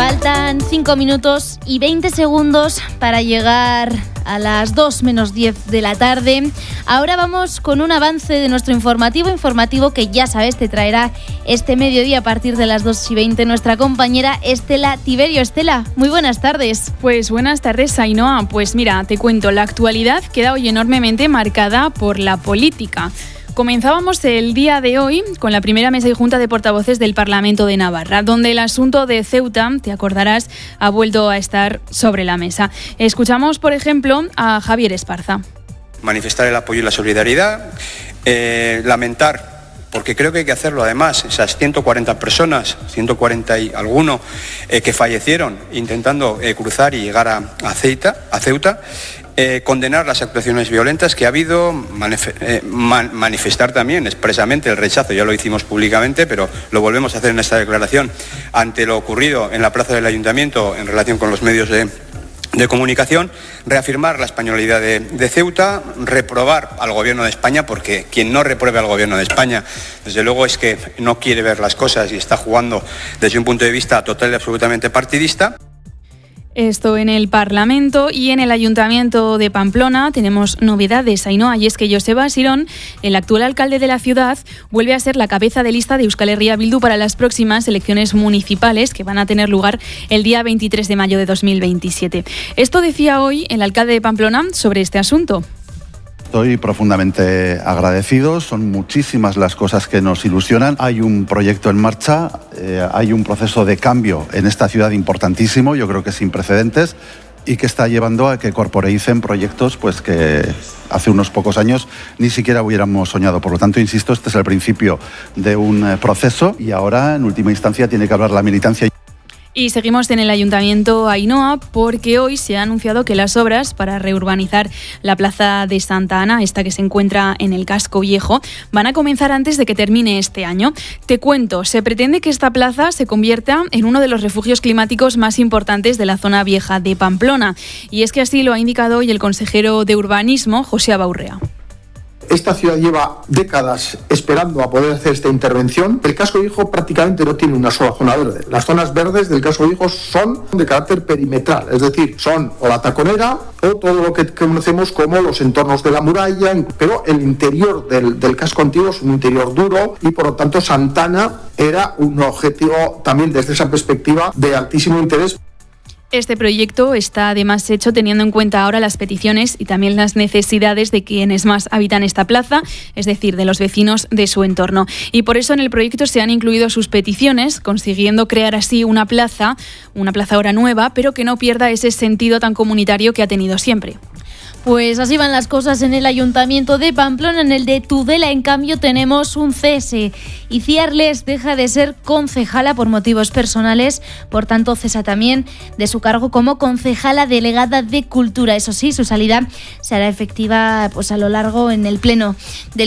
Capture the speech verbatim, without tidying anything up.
Faltan cinco minutos y veinte segundos para llegar a las dos menos diez de la tarde. Ahora vamos con un avance de nuestro informativo, informativo que ya sabes te traerá este mediodía a partir de las dos y veinte nuestra compañera Estela Tiberio. Estela, muy buenas tardes. Pues buenas tardes, Ainhoa. Pues mira, te cuento, la actualidad queda hoy enormemente marcada por la política. Comenzábamos el día de hoy con la primera mesa y junta de portavoces del Parlamento de Navarra, donde el asunto de Ceuta, te acordarás, ha vuelto a estar sobre la mesa. Escuchamos, por ejemplo, a Javier Esparza. Manifestar el apoyo y la solidaridad, eh, lamentar, porque creo que hay que hacerlo además, esas ciento cuarenta personas, ciento cuarenta y alguno, eh, que fallecieron intentando eh, cruzar y llegar a, a Ceuta, a Ceuta. Eh, condenar las actuaciones violentas que ha habido, manif- eh, man- manifestar también expresamente el rechazo, ya lo hicimos públicamente, pero lo volvemos a hacer en esta declaración, ante lo ocurrido en la plaza del Ayuntamiento en relación con los medios de, de comunicación, reafirmar la españolidad de, de Ceuta, reprobar al Gobierno de España, porque quien no repruebe al Gobierno de España, desde luego es que no quiere ver las cosas y está jugando desde un punto de vista total y absolutamente partidista. Esto en el Parlamento. Y en el Ayuntamiento de Pamplona tenemos novedades, Ainhoa, y es que Joseba Sirón, el actual alcalde de la ciudad, vuelve a ser la cabeza de lista de Euskal Herria Bildu para las próximas elecciones municipales que van a tener lugar el día veintitrés de mayo de dos mil veintisiete. Esto decía hoy el alcalde de Pamplona sobre este asunto. Estoy profundamente agradecido, son muchísimas las cosas que nos ilusionan. Hay un proyecto en marcha, eh, hay un proceso de cambio en esta ciudad importantísimo, yo creo que sin precedentes, y que está llevando a que corporeicen proyectos pues, que hace unos pocos años ni siquiera hubiéramos soñado. Por lo tanto, insisto, este es el principio de un proceso y ahora, en última instancia, tiene que hablar la militancia. Y seguimos en el Ayuntamiento, Ainhoa, porque hoy se ha anunciado que las obras para reurbanizar la Plaza de Santa Ana, esta que se encuentra en el Casco Viejo, van a comenzar antes de que termine este año. Te cuento, se pretende que esta plaza se convierta en uno de los refugios climáticos más importantes de la zona vieja de Pamplona. Y es que así lo ha indicado hoy el consejero de Urbanismo, José Abaurrea. Esta ciudad lleva décadas esperando a poder hacer esta intervención. El Casco Viejo prácticamente no tiene una sola zona verde. Las zonas verdes del Casco Viejo son de carácter perimetral, es decir, son o la Taconera o todo lo que conocemos como los entornos de la muralla, pero el interior del, del casco antiguo es un interior duro y por lo tanto Santana era un objetivo también desde esa perspectiva de altísimo interés. Este proyecto está además hecho teniendo en cuenta ahora las peticiones y también las necesidades de quienes más habitan esta plaza, es decir, de los vecinos de su entorno. Y por eso en el proyecto se han incluido sus peticiones, consiguiendo crear así una plaza, una plaza ahora nueva, pero que no pierda ese sentido tan comunitario que ha tenido siempre. Pues así van las cosas en el Ayuntamiento de Pamplona. En el de Tudela, en cambio, tenemos un cese. Iciar Les deja de ser concejala por motivos personales, por tanto cesa también de su cargo como concejala delegada de Cultura. Eso sí, su salida se hará efectiva pues a lo largo en el pleno del